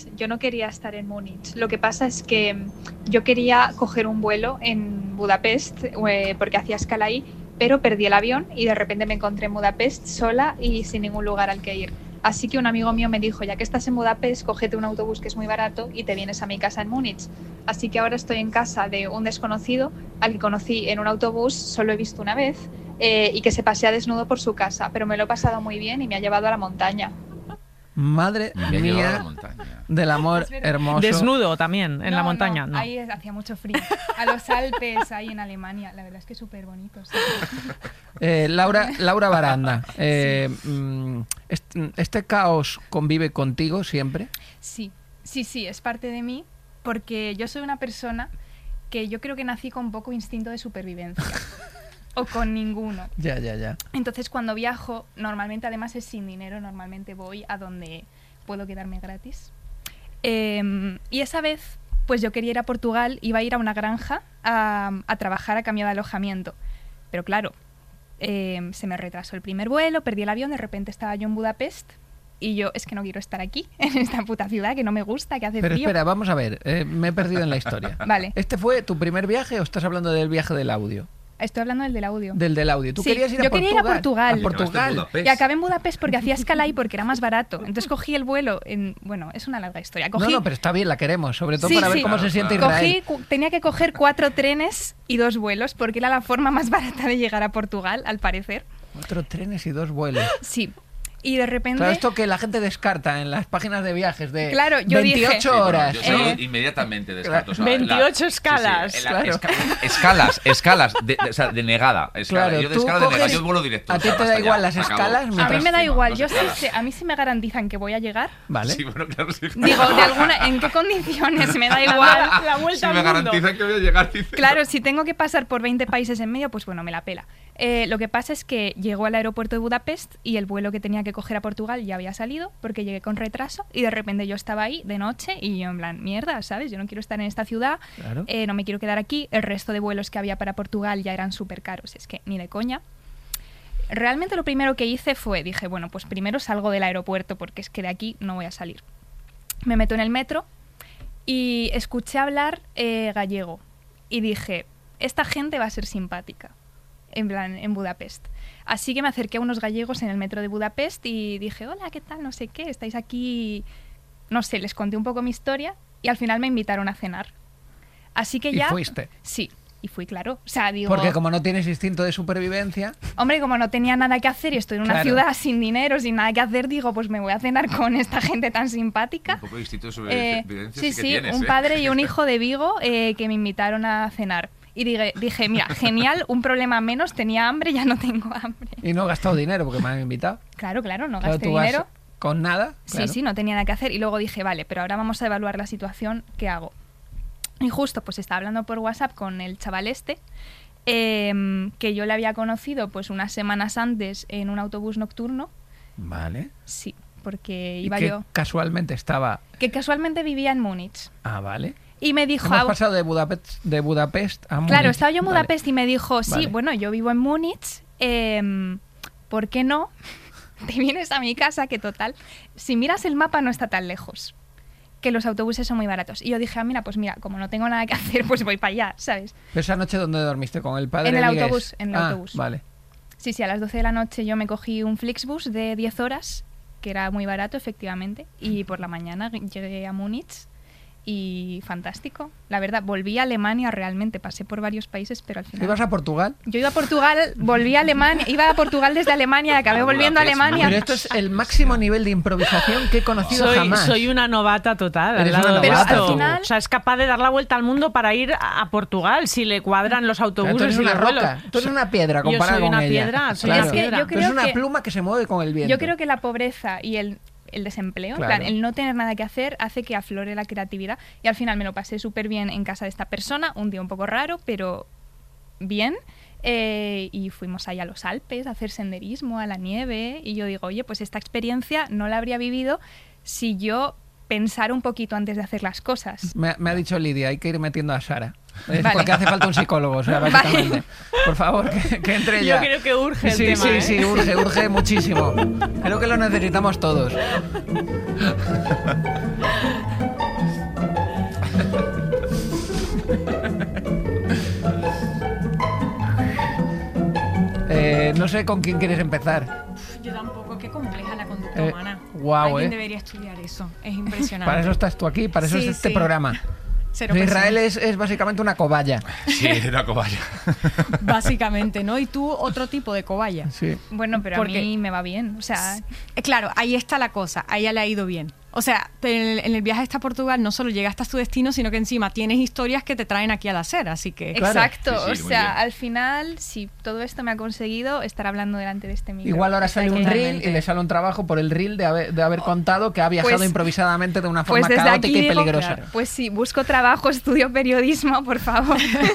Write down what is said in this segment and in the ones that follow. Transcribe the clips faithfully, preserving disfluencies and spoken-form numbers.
Yo no quería estar en Múnich. Lo que pasa es que yo quería coger un vuelo en Budapest eh, porque hacía escala ahí, pero perdí el avión y de repente me encontré en Budapest sola y sin ningún lugar al que ir. Así que un amigo mío me dijo, ya que estás en Budapest, cógete un autobús que es muy barato y te vienes a mi casa en Múnich. Así que ahora estoy en casa de un desconocido al que conocí en un autobús, solo he visto una vez, eh, y que se pasea desnudo por su casa, pero me lo he pasado muy bien y me ha llevado a la montaña. Madre mía del amor hermoso. Desnudo también, en no, la montaña. No, no. Ahí hacía mucho frío. A los Alpes, ahí en Alemania. La verdad es que es súper bonito. Sí. Eh, Laura, Laura Baranda, eh, sí. ¿este, ¿este caos convive contigo siempre? Sí, sí, sí, es parte de mí, porque yo soy una persona que yo creo que nací con poco instinto de supervivencia. O con ninguno. Ya, ya, ya. Entonces cuando viajo, normalmente además es sin dinero, normalmente voy a donde puedo quedarme gratis. Eh, y esa vez, pues yo quería ir a Portugal, iba a ir a una granja a, a trabajar a cambio de alojamiento. Pero claro, eh, se me retrasó el primer vuelo, perdí el avión, de repente estaba yo en Budapest y yo, es que no quiero estar aquí, en esta puta ciudad, que no me gusta, que hace Pero frío. espera, vamos a ver, eh, me he perdido en la historia. Vale. ¿Este fue tu primer viaje o estás hablando del viaje del audio? Estoy hablando del del audio. Del del audio. ¿Tú sí, querías ir a yo Portugal? quería ir a Portugal. A Portugal. Y acabé en Budapest porque hacía escala ahí porque era más barato. Entonces cogí el vuelo en... Bueno, es una larga historia. Cogí... No, no, pero está bien, la queremos. Sobre todo sí, para ver sí. cómo claro, se siente claro. Israel. Cogí, tenía que coger cuatro trenes y dos vuelos porque era la forma más barata de llegar a Portugal, al parecer. Cuatro trenes y dos vuelos. Sí. Y de repente... Claro, esto que la gente descarta en las páginas de viajes de claro, yo veintiocho dije, horas. Sí, bueno, yo eh, inmediatamente descarto. O sea, veintiocho la, escalas. Sí, sí, la, claro. esca, escalas, escalas, de, de, o sea, de negada. Escala. Claro, yo de tú escala coges, de negada, yo vuelo directo. A ti te da igual ya, las escalas. A mí me da igual, yo sí, sí, a mí sí me garantizan que voy a llegar. Vale. Sí, bueno, claro, sí. Digo, de alguna, ¿en qué condiciones? Me da igual. La vuelta si me al mundo. garantizan que voy a llegar. Dice, Claro, si tengo que pasar por veinte países en medio, pues bueno, me la pela. Eh, lo que pasa es que llegó al aeropuerto de Budapest y el vuelo que tenía que coger a Portugal ya había salido porque llegué con retraso y de repente yo estaba ahí de noche y yo en plan, mierda, ¿sabes? Yo no quiero estar en esta ciudad, Claro. eh, no me quiero quedar aquí, el resto de vuelos que había para Portugal ya eran súper caros, es que ni de coña. Realmente lo primero que hice fue, dije, bueno, pues primero salgo del aeropuerto porque es que de aquí no voy a salir. Me meto en el metro y escuché hablar eh, gallego y dije, esta gente va a ser simpática. En plan, en Budapest. Así que me acerqué a unos gallegos en el metro de Budapest y dije, hola, ¿qué tal? No sé qué, estáis aquí... No sé, les conté un poco mi historia y al final me invitaron a cenar. Así que ¿Y ya... fuiste? Sí, y fui, claro. O sea, digo... Porque como no tienes instinto de supervivencia... Hombre, como no tenía nada que hacer y estoy en una Claro. ciudad sin dinero, sin nada que hacer, digo, pues me voy a cenar con esta gente tan simpática. un poco de instinto de Eh, supervivencia sí, sí que sí, tienes, un ¿eh? padre y un hijo de Vigo eh, que me invitaron a cenar. Y dije, dije, mira, genial, un problema menos, tenía hambre, ya no tengo hambre. Y no he gastado dinero porque me han invitado. Claro, claro, no Claro, gasté tú vas dinero. con nada. Sí, claro. sí, no tenía nada que hacer. Y luego dije, vale, pero ahora vamos a evaluar la situación, ¿qué hago? Y justo, pues estaba hablando por WhatsApp con el chaval este, eh, que yo le había conocido pues unas semanas antes en un autobús nocturno. Vale. Sí, porque Y iba que yo... casualmente estaba... Que casualmente vivía en Múnich. Ah, vale. Y me dijo... Hemos ah, pasado de Budapest, de Budapest a Múnich. Claro, estaba yo en Vale. Budapest y me dijo, sí, Vale. bueno, yo vivo en Múnich, eh, ¿por qué no te vienes a mi casa? Que total, si miras el mapa no está tan lejos, que los autobuses son muy baratos. Y yo dije, ah, mira, pues mira, como no tengo nada que hacer, pues voy para allá, ¿sabes? ¿Pero esa noche dónde dormiste? ¿Con el padre En el vigués? autobús, en el Ah, autobús. vale. Sí, sí, a las doce de la noche yo me cogí un Flixbus de diez horas, que era muy barato, efectivamente, y por la mañana llegué a Múnich. Y fantástico, la verdad, volví a Alemania realmente, pasé por varios países, pero al final... ¿Ibas a Portugal? Yo iba a Portugal, volví a Alemania, iba a Portugal desde Alemania y acabé volviendo a Alemania. Pero esto es el máximo nivel de improvisación que he conocido Soy, jamás. soy una novata total al Eres lado una de novata, esto. tú. Al final- O sea, es capaz de dar la vuelta al mundo para ir a, a Portugal si le cuadran los Claro, autobuses tú eres y una los vuelos. roca, tú eres una piedra Yo comparada soy con una ella. piedra, soy Claro. una Es que piedra. yo Pero es creo una que- pluma que se mueve con el viento. Yo creo que la pobreza y el, el desempleo, en Claro. plan, el no tener nada que hacer, hace que aflore la creatividad. Y al final me lo pasé súper bien en casa de esta persona, un día un poco raro, pero bien. Eh, y fuimos ahí a los Alpes a hacer senderismo, a la nieve. Y yo digo, oye, pues esta experiencia no la habría vivido si yo pensara un poquito antes de hacer las cosas. Me, me ha dicho Lidia, hay que ir metiendo a Sara. Es Vale. porque hace falta un psicólogo, o sea, Vale. básicamente. Por favor, que, que entre Yo ya. creo que urge el sí, tema, Sí, ¿eh? sí, urge, urge muchísimo. Creo que lo necesitamos todos. No sé con quién quieres empezar. Yo tampoco, qué compleja la conducta Eh, humana. guau, Alguien eh. debería estudiar eso. Es impresionante. Para eso estás tú aquí, para eso Sí, es este sí. programa. Cero Israel personas. es, es básicamente una cobaya. Sí, una cobaya. Básicamente, ¿no? Y tú otro tipo de cobaya. Sí. Bueno, pero Porque- a mí me va bien. O sea, Eh, Claro, ahí está la cosa. A ella le ha ido bien. O sea, en el, en el viaje hasta Portugal no solo llegaste a tu destino, sino que encima tienes historias que te traen aquí al hacer. Así que... Claro. exacto. Sí, sí, o muy sea, bien. al final, si todo esto me ha conseguido estar hablando delante de este micro. Igual ahora O sea sale un que- reel y le sale un trabajo por el reel de haber, de haber contado que ha viajado Pues- improvisadamente de una forma Pues desde caótica aquí y digo, peligrosa. claro. Pues sí, busco trabajo, estudio periodismo, por favor.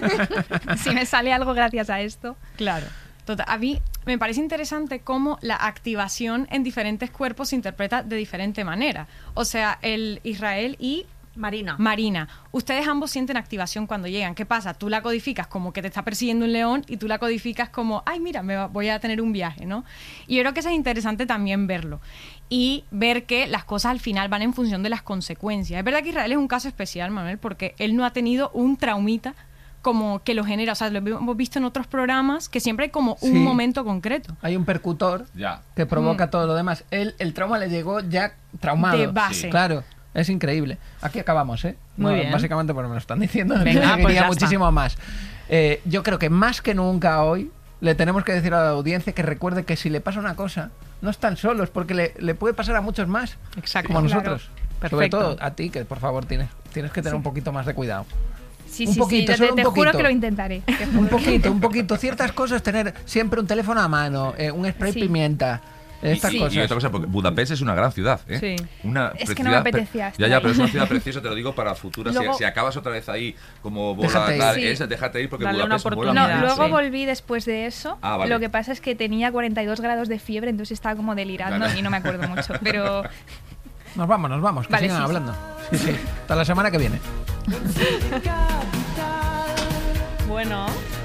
Si me sale algo gracias a esto. Claro. Total, a mí me parece interesante cómo la activación en diferentes cuerpos se interpreta de diferente manera. O sea, el Israel y Marina. Marina, ustedes ambos sienten activación cuando llegan. ¿Qué pasa? Tú la codificas como que te está persiguiendo un león y tú la codificas como, ay, mira, me va- voy a tener un viaje, ¿no? Y yo creo que eso es interesante también verlo. Y ver que las cosas al final van en función de las consecuencias. Es verdad que Israel es un caso especial, Manuel, porque él no ha tenido un traumita como que lo genera. O sea, lo hemos visto en otros programas que siempre hay como un Sí. momento concreto. Hay un percutor Ya. que provoca todo lo demás. Él, el trauma le llegó ya traumado. De base. Claro, es increíble. Aquí acabamos, ¿eh? Muy No, bien. Básicamente porque me lo están diciendo. Venga, Seguiría pues ya muchísimo más. Eh, yo creo que más que nunca hoy le tenemos que decir a la audiencia que recuerde que si le pasa una cosa, no están solos, porque le, le puede pasar a muchos más. Exacto. Como a Claro. nosotros. Sobre Perfecto. todo a ti, que por favor tienes, tienes que tener un poquito más de cuidado. Sí, Un sí, poquito, sí, solo te, un te juro poquito. que lo intentaré. te juro Un que- poquito, un poquito. Ciertas cosas, tener siempre un teléfono a mano, eh, un spray Sí. pimienta, estas y, y- cosas. y otra cosa, porque Budapest es una gran ciudad, ¿eh? Sí. Una Es que ciudad no me pre- apetecía estar Ya, ya, pero ahí. es una ciudad preciosa, te lo digo para futuras. Si- Luego- si, acabas otra vez ahí como bola, Déjate ir. tal, Sí. es, déjate ir porque Dale una Budapest mola No, oportunidad, mucho. luego sí. volví después de eso. Ah, vale. Lo que pasa es que tenía cuarenta y dos grados de fiebre, entonces estaba como delirando Claro. y no me acuerdo mucho. Pero Nos vamos, nos vamos, que Vale, sigan sí, sí. hablando. Sí, sí. Hasta la semana que viene. Bueno.